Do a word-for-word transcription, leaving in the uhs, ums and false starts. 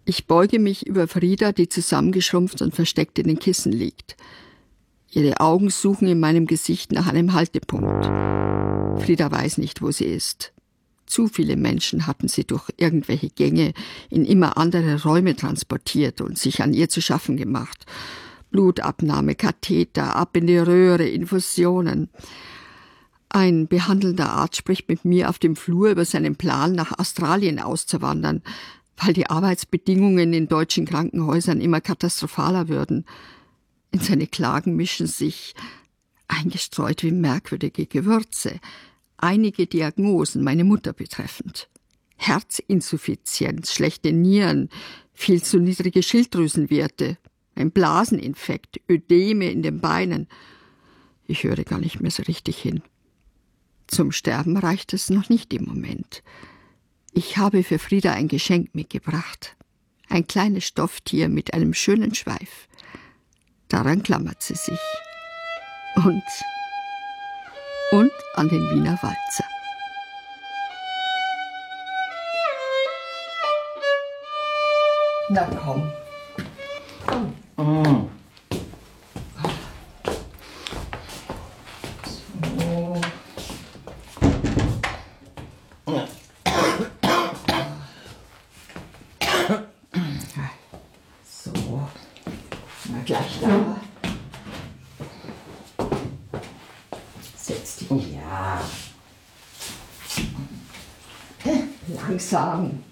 Ich beuge mich über Frieda, die zusammengeschrumpft und versteckt in den Kissen liegt. Ihre Augen suchen in meinem Gesicht nach einem Haltepunkt. Frieda weiß nicht, wo sie ist. Zu viele Menschen hatten sie durch irgendwelche Gänge in immer andere Räume transportiert und sich an ihr zu schaffen gemacht. Blutabnahme, Katheter, ab in die Röhre, Infusionen. Ein behandelnder Arzt spricht mit mir auf dem Flur über seinen Plan, nach Australien auszuwandern, weil die Arbeitsbedingungen in deutschen Krankenhäusern immer katastrophaler würden. In seine Klagen mischen sich, eingestreut wie merkwürdige Gewürze, einige Diagnosen meine Mutter betreffend. Herzinsuffizienz, schlechte Nieren, viel zu niedrige Schilddrüsenwerte, ein Blaseninfekt, Ödeme in den Beinen. Ich höre gar nicht mehr so richtig hin. Zum Sterben reicht es noch nicht im Moment. Ich habe für Frieda ein Geschenk mitgebracht. Ein kleines Stofftier mit einem schönen Schweif. Daran klammert sie sich. Und, und an den Wiener Walzer. Na komm. Komm. Mm. So. So. Na gleich da. Setz dich. Ja. Langsam.